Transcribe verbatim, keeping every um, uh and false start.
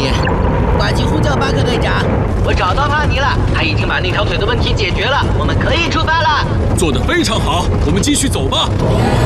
题。挂机呼叫巴克队长， 我找到帕尼了，他已经把那条腿的问题解决了，我们可以出发了。 做得非常好，我们继续走吧。